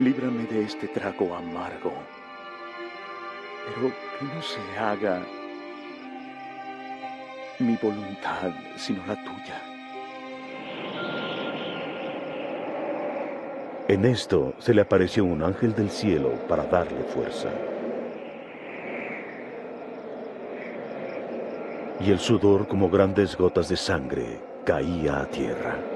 líbrame de este trago amargo, pero que no se haga mi voluntad, sino la tuya. En esto se le apareció un ángel del cielo para darle fuerza. Y el sudor, como grandes gotas de sangre, caía a tierra.